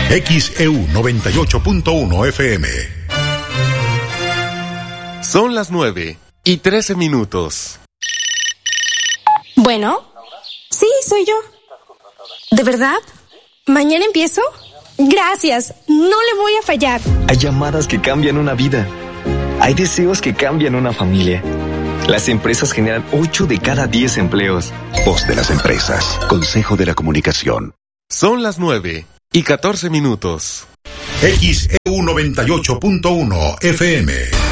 XEU 98.1 FM. Son las 9:13. Bueno, sí, soy yo. ¿De verdad? ¿Mañana empiezo? Gracias, no le voy a fallar. Hay llamadas que cambian una vida. Hay deseos que cambian una familia. Las empresas generan 8 de cada 10 empleos. Voz de las empresas. Consejo de la Comunicación. Son las 9:14. XEU 98.1 FM.